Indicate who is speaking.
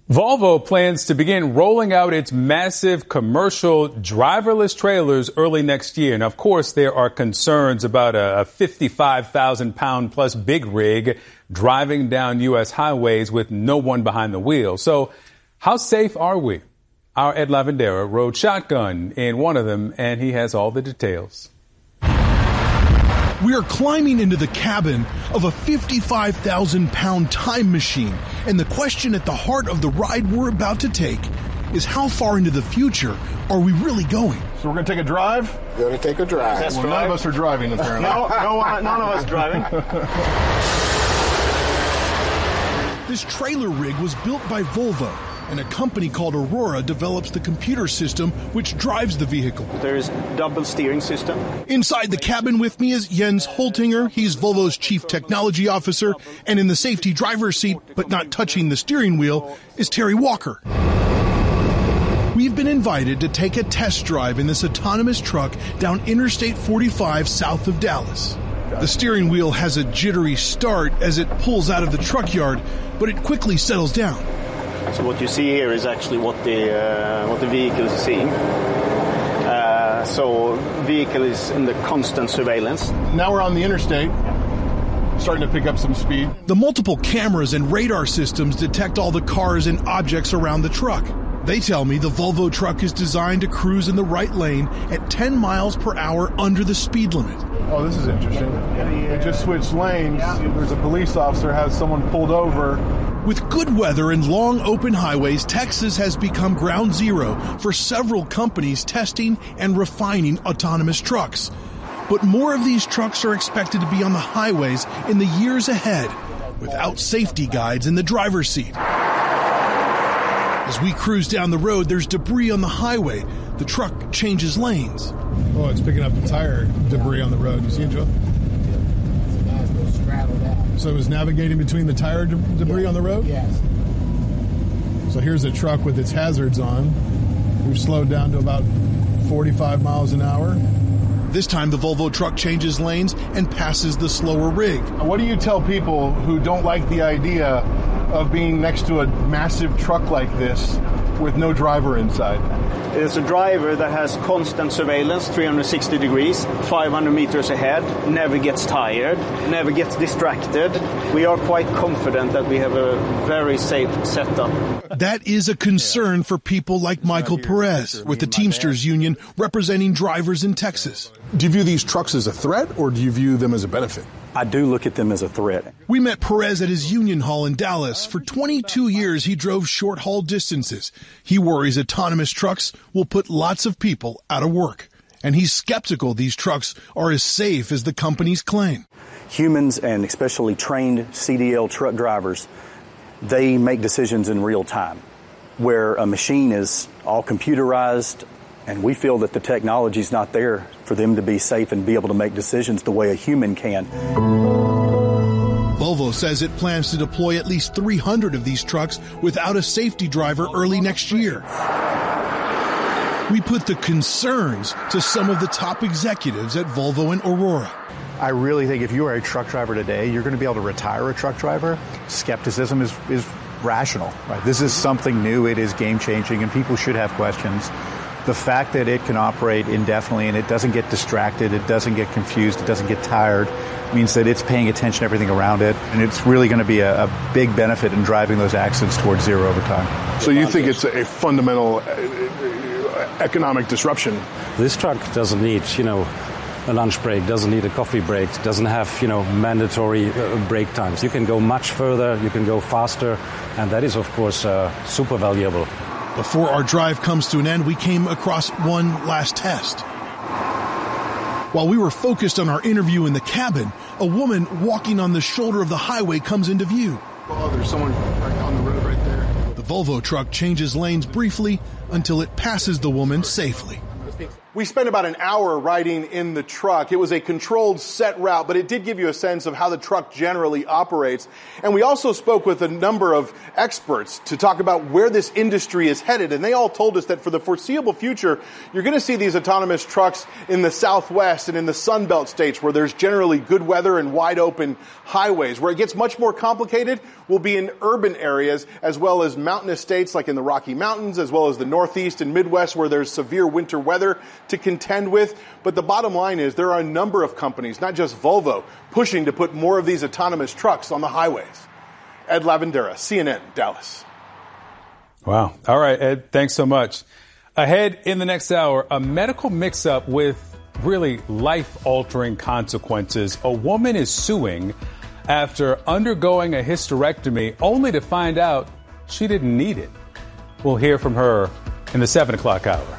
Speaker 1: Volvo plans to begin rolling out its massive commercial driverless trailers early next year. And of course, there are concerns about a 55,000-pound plus big rig driving down U.S. highways with no one behind the wheel. So how safe are we? Our Ed Lavandera rode shotgun in one of them, and he has all the details.
Speaker 2: We are climbing into the cabin of a 55,000-pound time machine, and the question at the heart of the ride we're about to take is how far into the future are we really going?
Speaker 3: So we're going to take a drive?
Speaker 4: We're going to take a drive.
Speaker 3: Well, none of us are driving, apparently.
Speaker 4: None of us driving.
Speaker 2: This trailer rig was built by Volvo, and a company called Aurora develops the computer system which drives the vehicle.
Speaker 4: There's double steering system.
Speaker 2: Inside the cabin with me is Jens Holtinger. He's Volvo's chief technology officer. And in the safety driver's seat, but not touching the steering wheel, is Terry Walker. We've been invited to take a test drive in this autonomous truck down Interstate 45 south of Dallas. The steering wheel has a jittery start as it pulls out of the truck yard, but it quickly settles down.
Speaker 4: So what you see here is actually what the vehicle is seeing. So vehicle is in the constant surveillance.
Speaker 3: Now we're on the interstate, starting to pick up some speed.
Speaker 2: The multiple cameras and radar systems detect all the cars and objects around the truck. They tell me the Volvo truck is designed to cruise in the right lane at 10 miles per hour under the speed limit.
Speaker 3: Oh, this is interesting. We just switched lanes. There's a police officer, has someone pulled over.
Speaker 2: With good weather and long open highways, Texas has become ground zero for several companies testing and refining autonomous trucks. But more of these trucks are expected to be on the highways in the years ahead, without safety guides in the driver's seat. As we cruise down the road, there's debris on the highway. The truck changes lanes.
Speaker 3: Oh, it's picking up the tire debris on the road. You see it, Joe? So it was navigating between the tire debris on the road?
Speaker 5: Yes.
Speaker 3: So here's a truck with its hazards on. We've slowed down to about 45 miles an hour.
Speaker 2: This time the Volvo truck changes lanes and passes the slower rig.
Speaker 3: What do you tell people who don't like the idea of being next to a massive truck like this with no driver inside?
Speaker 4: It's a driver that has constant surveillance, 360 degrees, 500 meters ahead, never gets tired, never gets distracted. We are quite confident that we have a very safe setup.
Speaker 2: That is a concern for people like Michael Perez with the Teamsters Union representing drivers in Texas.
Speaker 3: Do you view these trucks as a threat, or do you view them as a benefit?
Speaker 6: I do look at them as a threat.
Speaker 2: We met Perez at his union hall in Dallas. For 22 years, he drove short-haul distances. He worries autonomous trucks will put lots of people out of work. And he's skeptical these trucks are as safe as the companies claim.
Speaker 6: Humans, and especially trained CDL truck drivers, they make decisions in real time, where a machine is all computerized, and we feel that the technology is not there for them to be safe and be able to make decisions the way a human can.
Speaker 2: Volvo says it plans to deploy at least 300 of these trucks without a safety driver early next year. We put the concerns to some of the top executives at Volvo and Aurora.
Speaker 7: I really think if you are a truck driver today, you're going to be able to retire a truck driver. Skepticism is rational. Right? This is something new. It is game-changing, and people should have questions. The fact that it can operate indefinitely and it doesn't get distracted, it doesn't get confused, it doesn't get tired, means that it's paying attention to everything around it. And it's really going to be a big benefit in driving those accidents towards zero over time.
Speaker 3: So you think it's a fundamental economic disruption?
Speaker 8: This truck doesn't need, a lunch break, doesn't need a coffee break, doesn't have, mandatory break times. You can go much further, you can go faster, and that is, of course, super valuable.
Speaker 2: Before our drive comes to an end, we came across one last test. While we were focused on our interview in the cabin, a woman walking on the shoulder of the highway comes into view.
Speaker 3: Oh, there's someone on the road right there.
Speaker 2: The Volvo truck changes lanes briefly until it passes the woman safely.
Speaker 3: We spent about an hour riding in the truck. It was a controlled set route, but it did give you a sense of how the truck generally operates. And we also spoke with a number of experts to talk about where this industry is headed. And they all told us that for the foreseeable future, you're going to see these autonomous trucks in the Southwest and in the Sun Belt states where there's generally good weather and wide open highways. Where it gets much more complicated will be in urban areas as well as mountainous states like in the Rocky Mountains, as well as the Northeast and Midwest where there's severe winter weather to contend with. But the bottom line is there are a number of companies, not just Volvo, pushing to put more of these autonomous trucks on the highways. Ed Lavandera, CNN, Dallas.
Speaker 1: Wow. All right, Ed, thanks so much. Ahead in the next hour, a medical mix-up with really life-altering consequences. A woman is suing after undergoing a hysterectomy only to find out she didn't need it. We'll hear from her in the 7 o'clock hour.